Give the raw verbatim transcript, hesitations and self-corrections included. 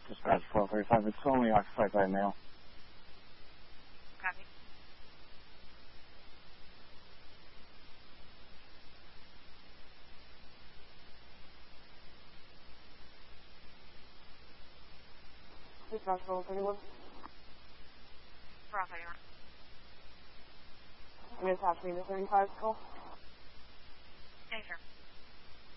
Dispatch twelve thirty-five, it's only occupied by a male. Copy. Dispatch twelve thirty-one. Bravo, you're on. I'm going to attach me to thirty-five call. Thanks, sir.